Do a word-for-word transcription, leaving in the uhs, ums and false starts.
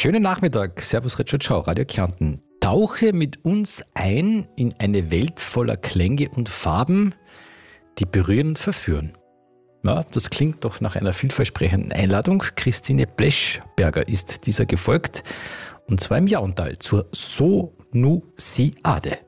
Schönen Nachmittag, Servus Richard Schau, Radio Kärnten. Tauche mit uns ein in eine Welt voller Klänge und Farben, die berühren und verführen. Ja, das klingt doch nach einer vielversprechenden Einladung. Christine Bleschberger ist dieser gefolgt, und zwar im Jauntal zur Sonusiade.